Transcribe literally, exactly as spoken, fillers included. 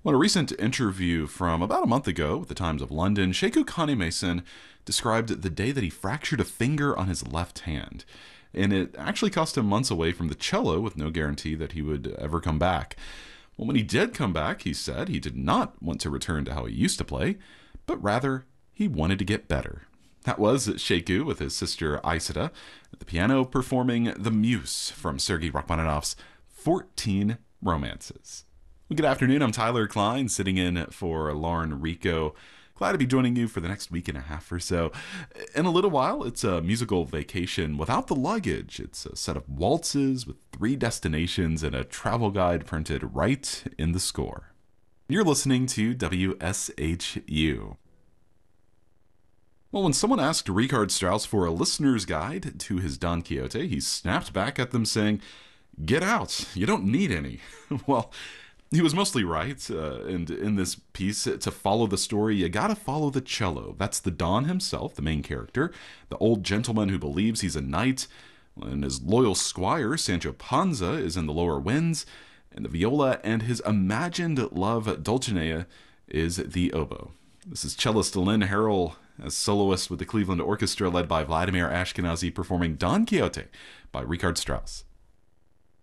Well, in a recent interview from about a month ago with the Times of London, Sheku Kanemason described the day that he fractured a finger on his left hand. And it actually cost him months away from the cello with no guarantee that he would ever come back. Well, when he did come back, he said he did not want to return to how he used to play, but rather he wanted to get better. That was Sheku with his sister Aissata at the piano performing The Muse from Sergei Rachmaninoff's fourteen Romances. Well, good afternoon. I'm Tyler Klein, sitting in for Lauren Rico. Glad to be joining you for the next week and a half or so. In a little while, it's a musical vacation without the luggage. It's a set of waltzes with three destinations and a travel guide printed right in the score. You're listening to W S H U. Well, when someone asked Richard Strauss for a listener's guide to his Don Quixote, he snapped back at them saying, "Get out, you don't need any." Well, he was mostly right, uh, and in this piece, to follow the story, you gotta follow the cello. That's the Don himself, the main character, the old gentleman who believes he's a knight, and his loyal squire, Sancho Panza, is in the lower winds, and the viola and his imagined love, Dulcinea, is the oboe. This is cellist Lynn Harrell as soloist with the Cleveland Orchestra led by Vladimir Ashkenazy performing Don Quixote by Richard Strauss.